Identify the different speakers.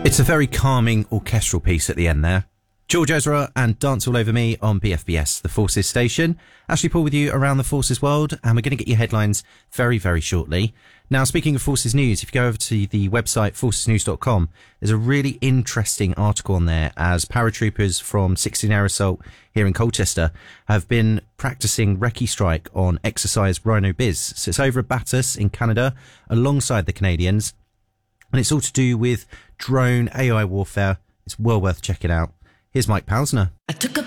Speaker 1: It's a very calming orchestral piece at the end there. George Ezra and Dance All Over Me on BFBS, the Forces station. Ashley Paul with you around the Forces world, and we're going to get your headlines very, very shortly. Now, speaking of Forces News, if you go over to the website forcesnews.com, there's a really interesting article on there as paratroopers from 16 Air Assault here in Colchester have been practicing recce strike on exercise Rhino Biz. So it's over at Battus in Canada alongside the Canadians, and it's all to do with drone AI warfare. It's well worth checking out. Here's Mike Pausner.
Speaker 2: I took a